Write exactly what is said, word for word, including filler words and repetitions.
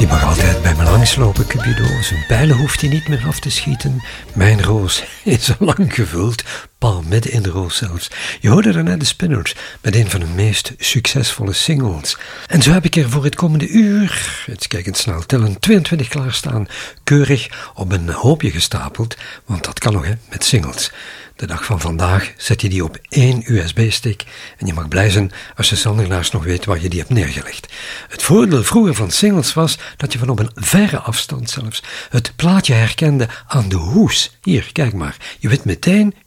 Je mag altijd bij me langslopen, Cupido. Zijn pijlen hoeft hij niet meer af te schieten. Mijn roos is al lang gevuld, pal midden in de roos zelfs. Je hoorde daarnet de Spinners met een van hun meest succesvolle singles. En zo heb ik er voor het komende uur, eens kijken snel tellen, tweeëntwintig klaarstaan, keurig op een hoopje gestapeld, want dat kan nog, hè, met singles. De dag van vandaag zet je die op één U S B-stick en je mag blij zijn als je zanderlaars nog weet waar je die hebt neergelegd. Het voordeel vroeger van singles was dat je van op een verre afstand zelfs het plaatje herkende aan de hoes. Hier, kijk maar. Je weet meteen